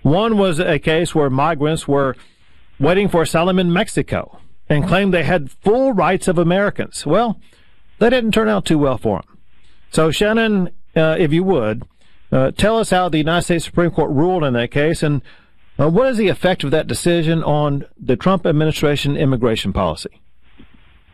One was a case where migrants were waiting for asylum in Mexico and claimed they had full rights of Americans. Well, that didn't turn out too well for them. So, Shannon, if you would, tell us how the United States Supreme Court ruled in that case, and what is the effect of that decision on the Trump administration immigration policy?